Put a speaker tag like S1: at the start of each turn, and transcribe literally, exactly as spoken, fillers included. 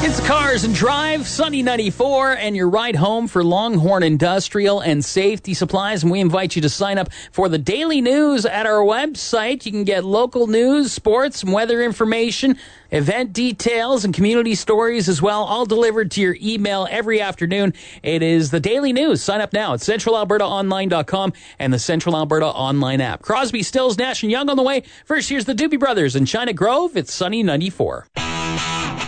S1: It's Cars and Drive, Sunny ninety-four, and your ride home for Longhorn Industrial and Safety Supplies. And we invite you to sign up for the daily news at our website. You can get local news, sports, and weather information, event details, and community stories as well, all delivered to your email every afternoon. It is the daily news. Sign up now at central alberta online dot com and the Central Alberta Online app. Crosby, Stills, Nash and Young on the way. First, here's the Doobie Brothers in China Grove. It's Sunny ninety-four.